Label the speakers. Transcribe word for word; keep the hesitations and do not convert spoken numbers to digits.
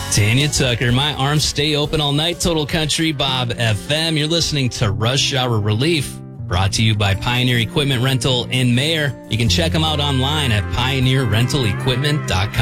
Speaker 1: Tanya Tucker, my arms stay open all night. Total Country Bob F M. You're listening to Rush Hour Relief, brought to you by Pioneer Equipment Rental in Mayer. You can check them out online at pioneer rental equipment dot com.